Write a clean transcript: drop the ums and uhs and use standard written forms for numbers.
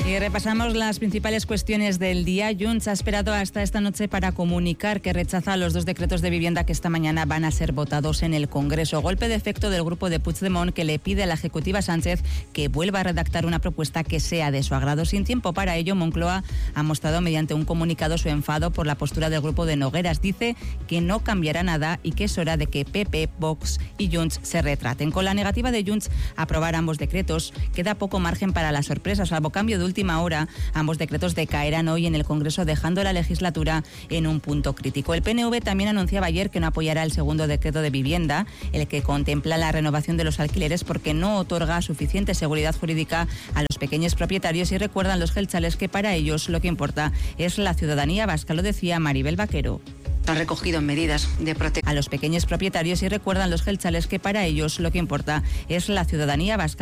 Y repasamos las principales cuestiones del día. Junts ha esperado hasta esta noche para comunicar que rechaza los 2 decretos de vivienda que esta mañana van a ser votados en el Congreso. Golpe de efecto del grupo de Puigdemont, que le pide a la ejecutiva Sánchez que vuelva a redactar una propuesta que sea de su agrado. Sin tiempo para ello, Moncloa ha mostrado mediante un comunicado su enfado por la postura del grupo de Nogueras. Dice que no cambiará nada y que es hora de que PP, Vox y Junts se retraten. Con la negativa de Junts a aprobar ambos decretos, queda poco margen para la sorpresa. Salvo cambio de última hora, ambos decretos decaerán hoy en el Congreso, dejando la legislatura en un punto crítico. El PNV también anunciaba ayer que no apoyará el segundo decreto de vivienda, el que contempla la renovación de los alquileres, porque no otorga suficiente seguridad jurídica a los pequeños propietarios, y recuerdan los geltzales que para ellos lo que importa es la ciudadanía vasca. Lo decía Maribel Vaquero. Ha recogido medidas de protección a los pequeños propietarios, y recuerdan los geltzales que para ellos lo que importa es la ciudadanía vasca.